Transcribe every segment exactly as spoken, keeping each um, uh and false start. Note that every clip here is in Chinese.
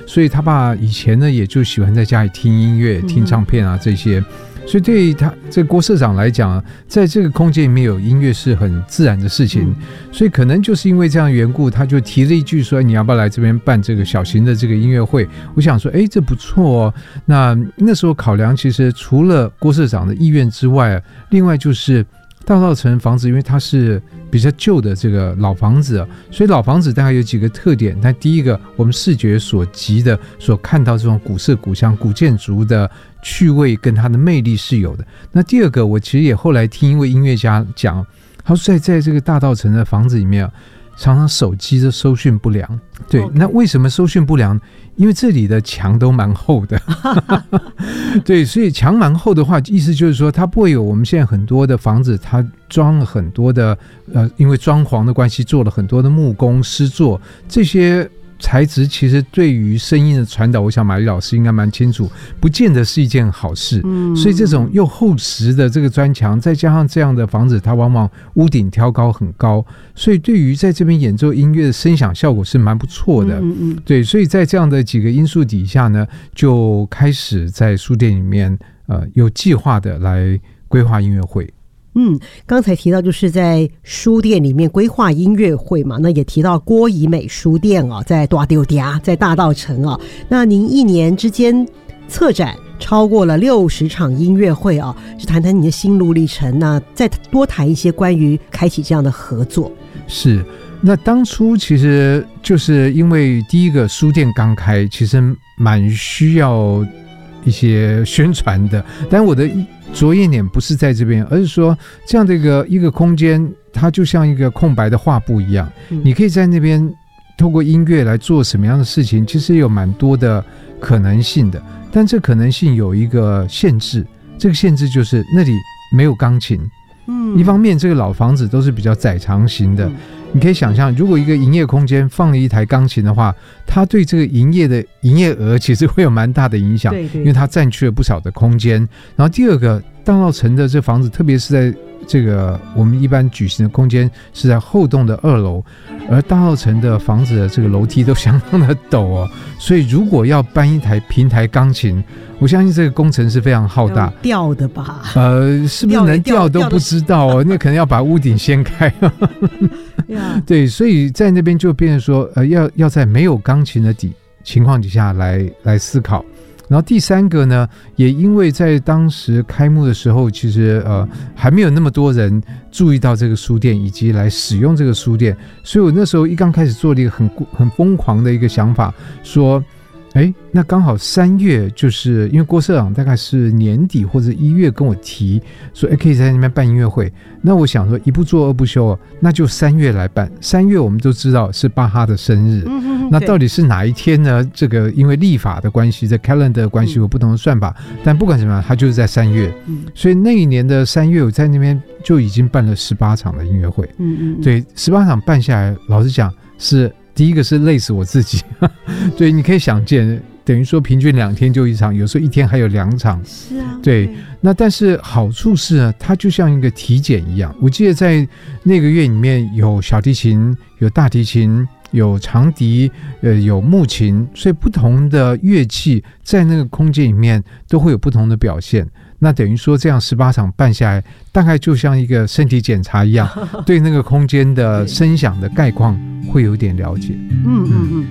所以他爸以前呢也就喜欢在家里听音乐、听唱片啊这些。所以对他这郭社长来讲，在这个空间里面有音乐是很自然的事情，嗯、所以可能就是因为这样的缘故，他就提了一句说：“你要不要来这边办这个小型的这个音乐会？”我想说，哎，这不错哦。那那时候考量，其实除了郭社长的意愿之外，另外就是大稻埕房子，因为它是比较旧的这个老房子，所以老房子大概有几个特点。那第一个，我们视觉所及的、所看到这种古色古香、古建筑的趣味跟它的魅力是有的。那第二个，我其实也后来听一位音乐家讲，他说在在这个大稻埕的房子里面，常常手机的收讯不良。对， okay. 那为什么收讯不良？因为这里的墙都蛮厚的对，所以墙蛮厚的话，意思就是说它不会有我们现在很多的房子它装了很多的呃，因为装潢的关系做了很多的木工施作，这些材质其实对于声音的传导，我想马丽老师应该蛮清楚，不见得是一件好事、嗯、所以这种又厚实的这个砖墙，再加上这样的房子，它往往屋顶挑高很高，所以对于在这边演奏音乐的声响效果是蛮不错的、嗯嗯、对，所以在这样的几个因素底下呢，就开始在书店里面呃有计划的来规划音乐会。 嗯，刚才提到就是在书店里面规划音乐会嘛，那也提到郭怡美书店啊，在大丢嗲，在大稻埕啊。那您一年之间策展超过了六十场音乐会啊，就谈谈你的心路历程，那再多谈一些关于开启这样的合作。 是，那当初其实就是因为第一个书店刚开，其实蛮需要一些宣传的，但我的着眼点不是在这边，而是说这样的一个一个空间，它就像一个空白的画布一样、嗯、你可以在那边透过音乐来做什么样的事情，其实有蛮多的可能性的，但这可能性有一个限制，这个限制就是那里没有钢琴。嗯，一方面这个老房子都是比较窄长型的、嗯、你可以想象，如果一个营业空间放了一台钢琴的话，它对这个营业的营业额其实会有蛮大的影响，对对，因为它占据了不少的空间。然后第二个，大稻埕的这房子，特别是在这个我们一般举行的空间是在后栋的二楼，而大稻埕的房子的这个楼梯都相当的陡哦，所以如果要搬一台平台钢琴，我相信这个工程是非常浩大， 吊的吧？ 呃，是不是能吊都不知道哦，那可能要把屋顶掀开。对，所以在那边就变成说，呃，要要在没有钢琴的底情况底下来来思考。然后第三个呢，也因为在当时开幕的时候，其实呃还没有那么多人注意到这个书店以及来使用这个书店，所以我那时候一刚开始做了一个很很疯狂的一个想法，说哎，那刚好三月，就是因为郭社长大概是年底或者一月跟我提说，哎，可以在那边办音乐会。那我想说，一不做二不休，那就三月来办。三月我们都知道是巴哈的生日，嗯、那到底是哪一天呢？这个因为历法的关系，在 calendar 的关系有不同的算法，嗯、但不管怎么样，它就是在三月。嗯、所以那一年的三月，我在那边就已经办了十八场的音乐会。嗯嗯，对，十八场办下来，老实讲是。第一个是累死我自己，对，你可以想见，等于说平均两天就一场，有时候一天还有两场。 是啊， 对。那但是好处是呢，它就像一个体检一样。我记得在那个月里面有小提琴、有大提琴、有长笛、呃，有木琴，所以不同的乐器在那个空间里面都会有不同的表现。那等于说这样十八场办下来，大概就像一个身体检查一样，对那个空间的声响的概况会有点了解。嗯嗯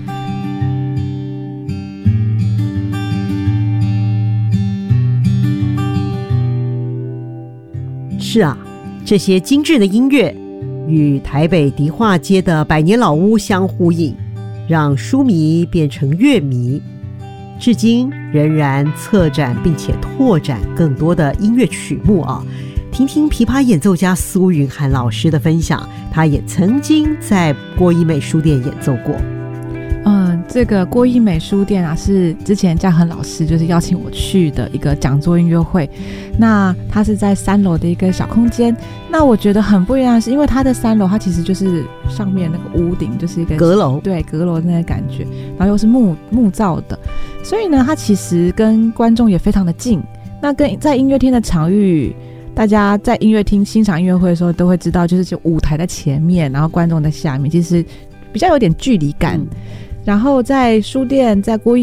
嗯。是啊，这些精致的音乐与台北迪化街的百年老屋相呼应，让书迷变成乐迷。至今仍然策展并且拓展更多的音乐曲目啊！听听琵琶演奏家苏云涵老师的分享，他也曾经在郭怡美书店演奏过。 嗯，这个郭怡美书店啊，是之前嘉恒老师就是邀请我去的一个讲座音乐会。那它是在三楼的一个小空间。那我觉得很不一样，是因为它的三楼，它其实就是上面那个屋顶就是一个阁楼， 对，阁楼的那个感觉，然后又是木木造的，所以呢，它其实跟观众也非常的近。那跟在音乐厅的场域，大家在音乐厅欣赏音乐会的时候都会知道，就是就舞台在前面，然后观众在下面，其实比较有点距离感。嗯，然后在书店，在郭怡